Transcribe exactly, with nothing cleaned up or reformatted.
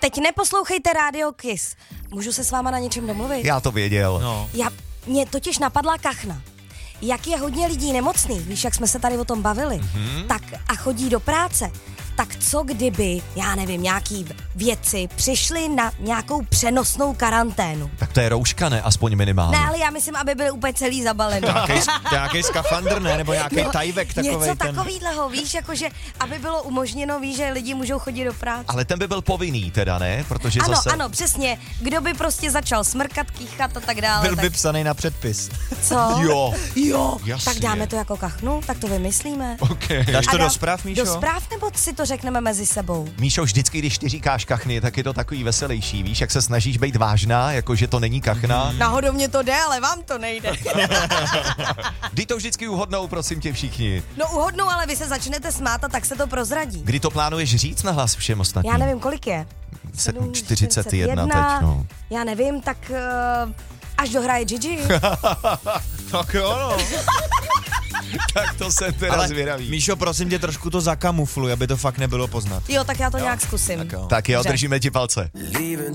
teď neposlouchejte Radio Kiss. Můžu se s váma na něčem domluvit? Já to věděl. No. Já, mě totiž napadla kachna. Jak je hodně lidí nemocných, víš, jak jsme se tady o tom bavili, mm-hmm. tak a chodí do práce, tak co kdyby, já nevím, nějaký vědci přišli na nějakou přenosnou karanténu? Tak to je rouška, ne? Aspoň minimálně. Ne, ale já myslím, aby byli úplně celý zabalený. Nějaký skafandr, ne? Nebo nějaký No, tajvek takovej něco ten. takovýhleho, víš, jakože, aby bylo umožněno, víš, že lidi můžou chodit do práce. Ale ten by byl povinný teda, ne? Protože Ano, zase... ano, přesně. Kdo by prostě začal smrkat, kýchat a tak dále. Byl tak... vypsaný na předpis. Co? Jo. Jo. Jasně. Tak dáme to jako kachnu, tak to vymyslíme. Okay. Dáš to A dá- do zpráv, Míšo? Do zpráv, nebo si to řekneme mezi sebou? Míšo, vždycky, když ty říkáš kachny, tak je to takový veselější, víš, jak se snažíš být vážná, jakože to není kachna. Náhodou mě to jde, ale vám to nejde. Kdy to vždycky uhodnou, prosím tě všichni. No uhodnou, ale vy se začnete smát a tak se to prozradí. Kdy to plánuješ říct na hlas všem ostatním? Já nevím, kolik je. sedm čtyřicet jedna teď, no. Já nevím, tak uh, až dohraje Gigi. Tak jo, no. Tak to jsem teda Ale zvědavý. Míšo, prosím tě, trošku to zakamufluj, aby to fakt nebylo poznat. Jo, tak já to jo. nějak zkusím. Tak jo. Tak jo, Dobře. držíme ti palce.